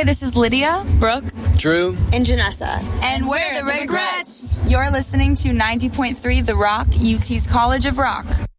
Hey, this is Lydia, Brooke, Drew, and Janessa. And we're the Regrets. You're listening to 90.3 The Rock, UT's College of Rock.